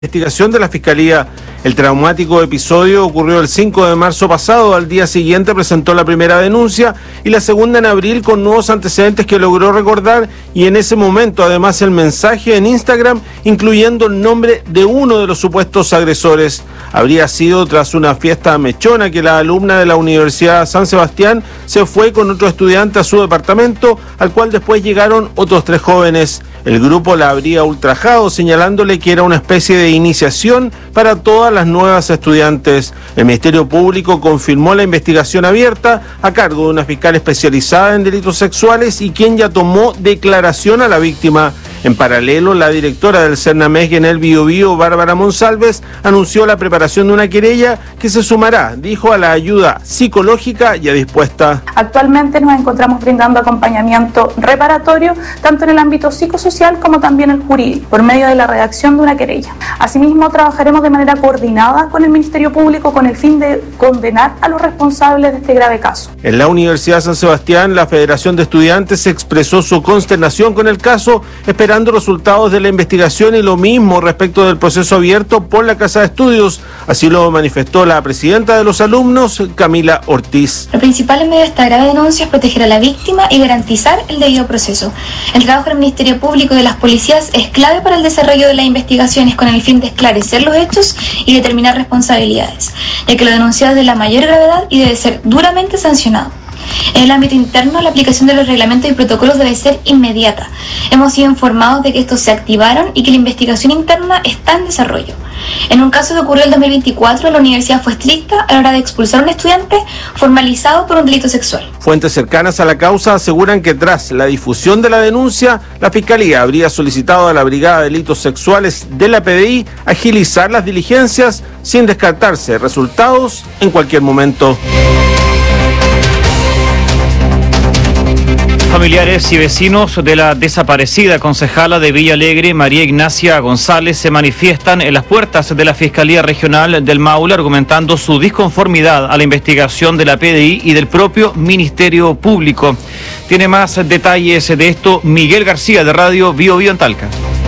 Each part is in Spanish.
Investigación de la Fiscalía. El traumático episodio ocurrió el 5 de marzo pasado. Al día siguiente presentó la primera denuncia y la segunda en abril con nuevos antecedentes que logró recordar, y en ese momento además el mensaje en Instagram incluyendo el nombre de uno de los supuestos agresores. Habría sido tras una fiesta mechona que la alumna de la Universidad San Sebastián se fue con otro estudiante a su departamento, al cual después llegaron otros 3 jóvenes. El grupo la habría ultrajado, señalándole que era una especie de iniciación para todas las nuevas estudiantes. El Ministerio Público confirmó la investigación abierta a cargo de una fiscal especializada en delitos sexuales y quien ya tomó declaración a la víctima. En paralelo, la directora del CERNAMEG en el Biobío, Bárbara Monsalves, anunció la preparación de una querella que se sumará, dijo, a la ayuda psicológica ya dispuesta. Actualmente nos encontramos brindando acompañamiento reparatorio, tanto en el ámbito psicosocial como también el jurídico, por medio de la redacción de una querella. Asimismo, trabajaremos de manera coordinada con el Ministerio Público con el fin de condenar a los responsables de este grave caso. En la Universidad San Sebastián, la Federación de Estudiantes expresó su consternación con el caso, esperando resultados de la investigación, y lo mismo respecto del proceso abierto por la Casa de Estudios. Así lo manifestó la presidenta de los alumnos, Camila Ortiz. Lo principal en medio de esta grave denuncia es proteger a la víctima y garantizar el debido proceso. El trabajo del Ministerio Público y de las policías es clave para el desarrollo de las investigaciones con el fin de esclarecer los hechos y determinar responsabilidades, ya que lo denunciado es de la mayor gravedad y debe ser duramente sancionado. En el ámbito interno, la aplicación de los reglamentos y protocolos debe ser inmediata. Hemos sido informados de que estos se activaron y que la investigación interna está en desarrollo. En un caso que ocurrió el 2024, la universidad fue estricta a la hora de expulsar a un estudiante formalizado por un delito sexual. Fuentes cercanas a la causa aseguran que tras la difusión de la denuncia, la Fiscalía habría solicitado a la Brigada de Delitos Sexuales de la PDI agilizar las diligencias sin descartarse resultados en cualquier momento. Familiares y vecinos de la desaparecida concejala de Villa Alegre, María Ignacia González, se manifiestan en las puertas de la Fiscalía Regional del Maule argumentando su disconformidad a la investigación de la PDI y del propio Ministerio Público. Tiene más detalles de esto Miguel García, de Radio Biobío en Talca.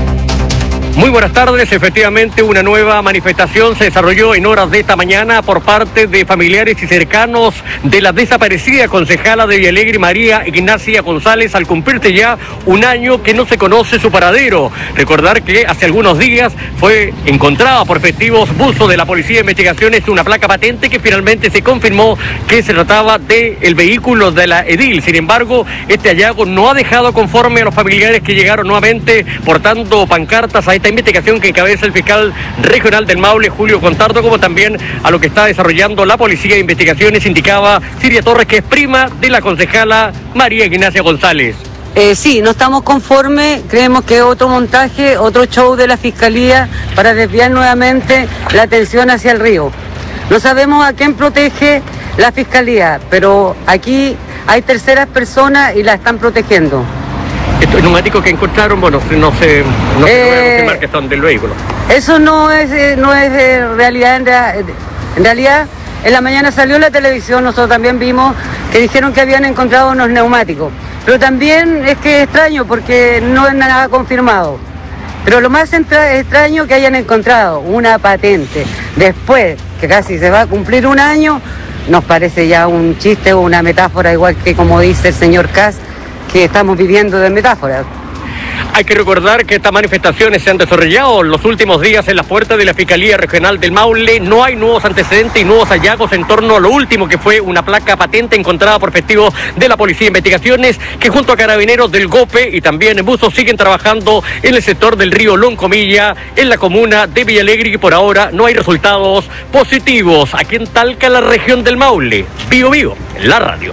Muy buenas tardes. Efectivamente, una nueva manifestación se desarrolló en horas de esta mañana por parte de familiares y cercanos de la desaparecida concejala de Villa Alegre, María Ignacia González, al cumplirse ya un año que no se conoce su paradero. Recordar que hace algunos días fue encontrada por efectivos buzos de la Policía de Investigaciones una placa patente que finalmente se confirmó que se trataba del vehículo de la edil. Sin embargo, este hallazgo no ha dejado conforme a los familiares que llegaron nuevamente portando pancartas a esta investigación que encabeza el fiscal regional del Maule, Julio Contardo, como también a lo que está desarrollando la Policía de Investigaciones, indicaba Siria Torres, que es prima de la concejala María Ignacia González. Sí, no estamos conformes, creemos que es otro montaje, otro show de la Fiscalía para desviar nuevamente la atención hacia el río. No sabemos a quién protege la Fiscalía, pero aquí hay terceras personas y la están protegiendo. Estos neumáticos que encontraron, bueno, no se puede confirmar que son del vehículo. Eso no es realidad. En realidad, en la mañana salió en la televisión, nosotros también vimos que dijeron que habían encontrado unos neumáticos. Pero también es que es extraño porque no es nada confirmado. Pero lo más extraño que hayan encontrado una patente después que casi se va a cumplir un año, nos parece ya un chiste o una metáfora, igual que como dice el señor Kass, que estamos viviendo de metáforas. Hay que recordar que estas manifestaciones se han desarrollado los últimos días en las puertas de la Fiscalía Regional del Maule. No hay nuevos antecedentes y nuevos hallazgos en torno a lo último, que fue una placa patente encontrada por efectivos de la Policía de Investigaciones, que junto a carabineros del GOPE y también en buzos siguen trabajando en el sector del río Loncomilla, en la comuna de Villa Alegre, y por ahora no hay resultados positivos. Aquí en Talca, la región del Maule. Biobío, la radio.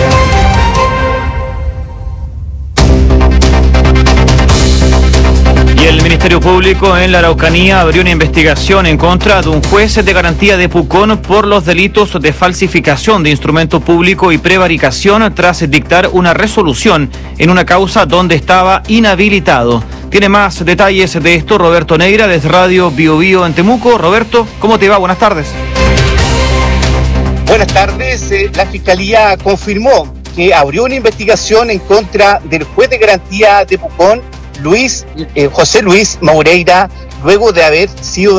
Y el Ministerio Público en la Araucanía abrió una investigación en contra de un juez de garantía de Pucón por los delitos de falsificación de instrumento público y prevaricación tras dictar una resolución en una causa donde estaba inhabilitado. Tiene más detalles de esto Roberto Neira desde Radio Biobío en Temuco. Roberto, ¿cómo te va? Buenas tardes. Buenas tardes. La Fiscalía confirmó que abrió una investigación en contra del juez de garantía de Pucón, José Luis Moureira, luego de haber sido